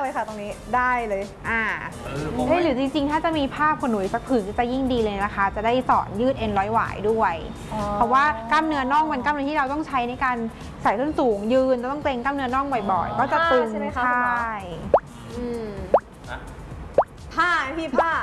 เลยค่ะตรงนี้ได้เลยหรือจริงๆถ้าจะมีผ้าขนหนูสักผืนจะยิ่งดีเลยนะคะจะได้สอนยืดเอ็นร้อยหวายด้วยเพราะว่ากล้ามเนื้อน่องมันกล้ามเนื้อที่เราต้องใช้ในการใส่ส้นสูงยืนต้องเกร็งกล้ามเนื้อน่องบ่อยๆก็จะตึงใช่ไหมคะใช่ผ้าพี่ผ้า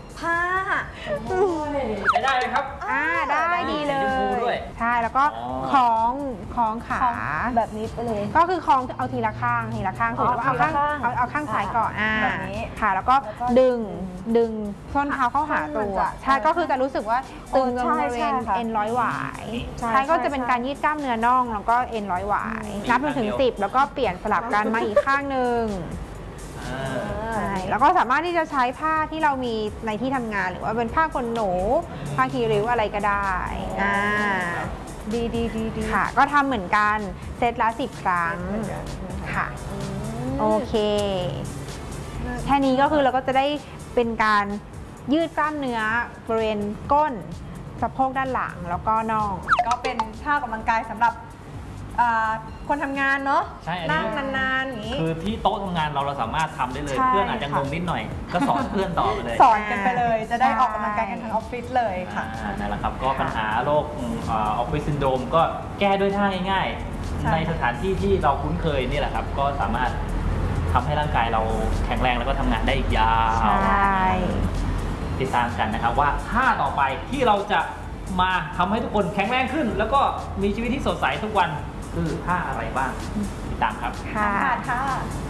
ได้ไหมครับได้ดีเลยใช่แล้วก็คล้องขาแบบนี้ไปเลยก็คือคล้องเอาทีละข้างถือว่าเอาข้างซ้ายก่อนแบบนี้ค่ะแล้วก็ดึงส้นเท้าเข้าหาตัวใช่ก็คือจะรู้สึกว่าตึงตรงบริเวณเอ็นร้อยหวายใช่ก็จะเป็นการยืดกล้ามเนื้อน่องแล้วก็เอ็นร้อยหวายนับถึง10แล้วก็เปลี่ยนสลับกันมาอีกข้างหนึ่งใช่แล้วก็สามารถที่จะใช้ผ้าที่เรามีในที่ทำงานหรือว่าเป็นผ้าขนหนูผ้าคีริ้วอะไรก็ได้ดีค่ะก็ทำเหมือนกันเซตละ10 ครั้งค่ะโอเคแค่นี้ก็คือเราก็จะได้เป็นการยืดกล้ามเนื้อบริเวณก้นสะโพกด้านหลังแล้วก็น่องก็เป็นท่าออกกำลังกายสำหรับคนทำงานเนาะนั่งนานๆอย่างนี้คือที่โต๊ะทำงานเราสามารถทำได้เลยเพื่อนอาจจะงงนิดหน่อยก็สอนเพื่อนต่อไปเลยสอนกันไปเลยจะได้ออกกำลังกายกันทั้งออฟฟิศเลยค่ะนั่นแหละครับก็ปัญหาโรคออฟฟิศซินโดรมก็แก้ด้วยท่าง่ายๆในสถานที่ที่เราคุ้นเคยนี่แหละครับก็สามารถทำให้ร่างกายเราแข็งแรงแล้วก็ทำงานได้อีกยาวติดตามกันนะครับว่าท่าต่อไปที่เราจะมาทำให้ทุกคนแข็งแรงขึ้นแล้วก็มีชีวิตที่สดใสทุกวันคือท่าอะไรบ้างติดตามครับค่ะ